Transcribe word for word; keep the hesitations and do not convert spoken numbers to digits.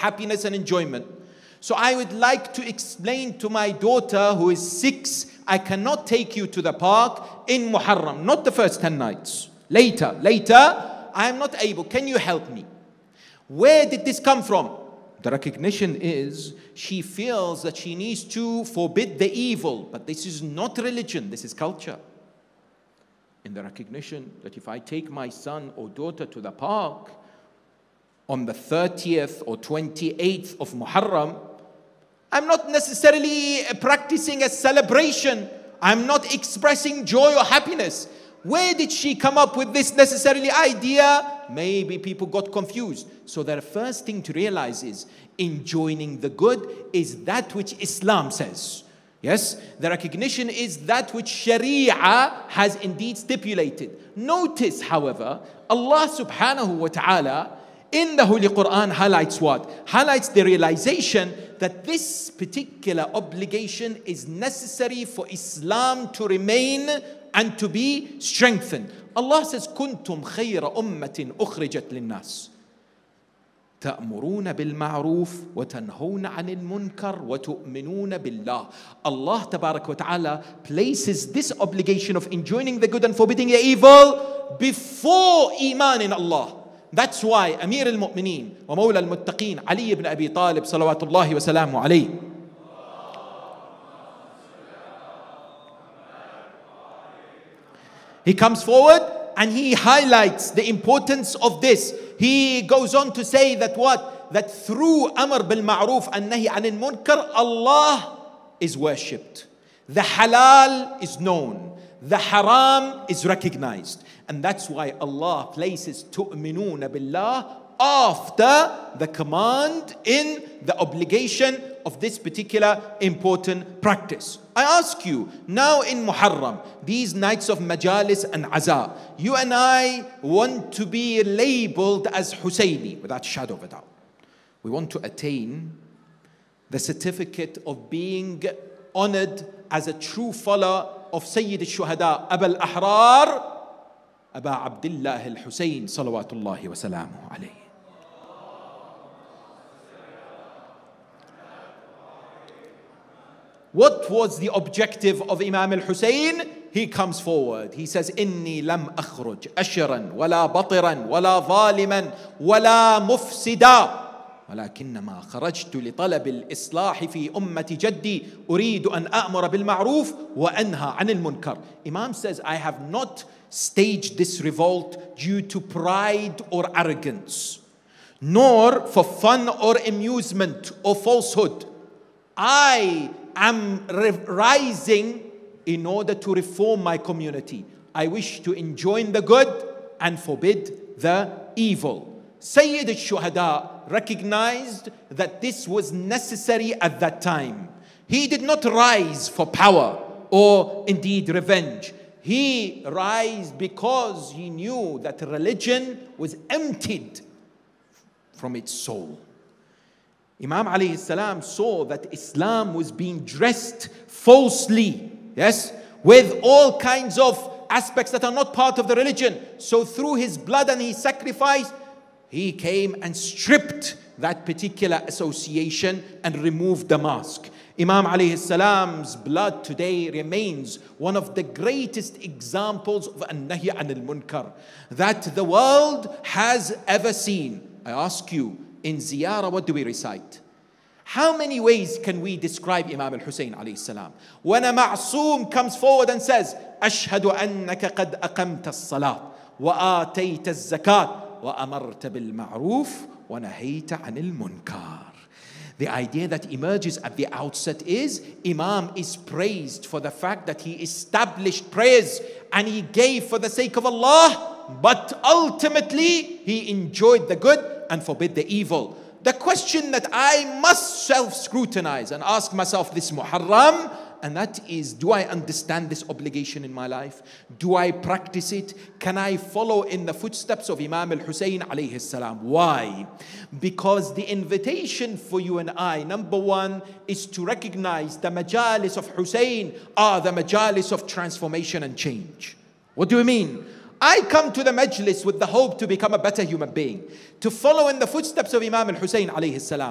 happiness and enjoyment. So I would like to explain to my daughter who is six, I cannot take you to the park in Muharram, not the first ten nights. Later, later, I am not able. Can you help me? Where did this come from? The recognition is she feels that she needs to forbid the evil. But this is not religion, this is culture. In the recognition that if I take my son or daughter to the park on the thirtieth or twenty-eighth of Muharram, I'm not necessarily practicing a celebration. I'm not expressing joy or happiness. Where did she come up with this necessarily idea? Maybe people got confused. So the first thing to realize is enjoining the good is that which Islam says. Yes, the recognition is that which Sharia has indeed stipulated. Notice, however, Allah subhanahu wa ta'ala in the Holy Quran highlights what? Highlights the realization that this particular obligation is necessary for Islam to remain and to be strengthened. Allah says, كنتم خير أمة أخرجت للناس تأمرون بالمعروف وتنهون عن المنكر وتؤمنون بالله. Allah تبارك وتعالى places this obligation of enjoining the good and forbidding the evil before Iman in Allah. That's why Amir al-Mu'mineen wa Mawla al-Muttaqeen Ali ibn Abi Talib salawatullahi wa salamu alayhi, he comes forward and he highlights the importance of this. He goes on to say that what? That through Amr bil Ma'ruf and Nahi anil Munkar, Allah is worshipped. The halal is known. The haram is recognized. And that's why Allah places tu'minuna billah after the command in the obligation of this particular important practice. I ask you, now in Muharram, these nights of majalis and aza, you and I want to be labeled as Husayni, without shadow of a doubt. We want to attain the certificate of being honored as a true follower of Sayyid al-Shuhada, Aba al-Ahrar, Aba Abdullah al-Husayn, salawatullahi wa salamu alayhi. What was the objective of Imam al-Hussein? He comes forward. He says, إني لم أخرج أشرا ولا بطرا ولا ظالما ولا مفسدا ولكنما خرجت لطلب الإصلاح في أمة جدي أريد أن أأمر بالمعروف وأنهى عن المنكر. Imam says, I have not staged this revolt due to pride or arrogance, nor for fun or amusement or falsehood. I am rising in order to reform my community. I wish to enjoin the good and forbid the evil. Sayyid al-Shuhada recognized that this was necessary at that time. He did not rise for power or indeed revenge. He rose because he knew that religion was emptied from its soul. Imam alayhi salam saw that Islam was being dressed falsely, yes, with all kinds of aspects that are not part of the religion. So through his blood and his sacrifice, he came and stripped that particular association and removed the mask. Imam alayhi salam's blood today remains one of the greatest examples of an-nahy anil munkar that the world has ever seen. I ask you, in ziyarah, what do we recite? How many ways can we describe Imam al-Hussein alayhi salam? When a ma'soom comes forward and says, أشهد أنك قد أقمت الصلاة وآتيت الزكاة وأمرت بالمعروف ونهيت عن المنكر. The idea that emerges at the outset is Imam is praised for the fact that he established prayers and he gave for the sake of Allah, but ultimately he enjoyed the good and forbid the evil. The question that I must self-scrutinize and ask myself this Muharram, and that is, do I understand this obligation in my life? Do I practice it? Can I follow in the footsteps of Imam al-Hussein alayhi salam? Why? Because the invitation for you and I, number one, is to recognize the majalis of Hussein are the majalis of transformation and change. What do you mean? I come to the majlis with the hope to become a better human being, to follow in the footsteps of Imam al-Hussein alayhi salam.